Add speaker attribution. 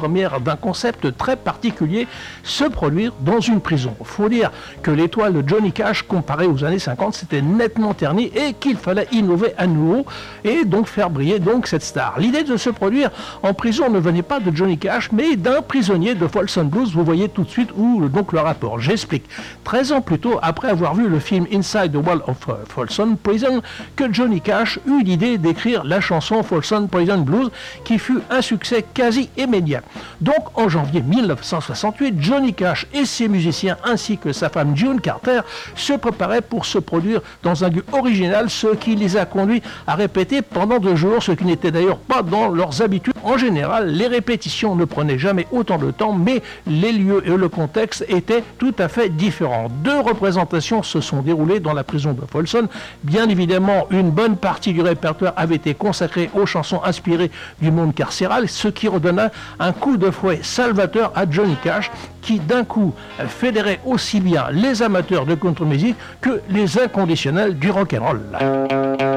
Speaker 1: première d'un concept très particulier, se produire dans une prison. Il faut dire que l'étoile de Johnny Cash, comparée aux années 50, c'était nettement terni et qu'il fallait innover à nouveau et donc faire briller donc cette star. L'idée de se produire en prison ne venait pas de Johnny Cash, mais d'un prisonnier de Folsom Blues. Vous voyez tout de suite où donc le rapport. J'explique. 13 ans plus tôt, après avoir vu le film Inside the Wall of Folsom Prison, que Johnny Cash eut l'idée d'écrire la chanson Folsom Prison Blues, qui fut un succès quasi immédiat. Donc en janvier 1968, Johnny Cash et ses musiciens ainsi que sa femme June Carter se préparaient pour se produire dans un lieu original, ce qui les a conduits à répéter pendant 2 jours, ce qui n'était d'ailleurs pas dans leurs habitudes. En général, les répétitions ne prenaient jamais autant de temps, mais les lieux et le contexte étaient tout à fait différents. 2 représentations se sont déroulées dans la prison de Folsom. Bien évidemment, une bonne partie du répertoire avait été consacrée aux chansons inspirées du monde carcéral, ce qui redonna un coup de fouet salvateur à Johnny Cash, qui d'un coup fédérait aussi bien les amateurs de country music que les inconditionnels du rock'n'roll.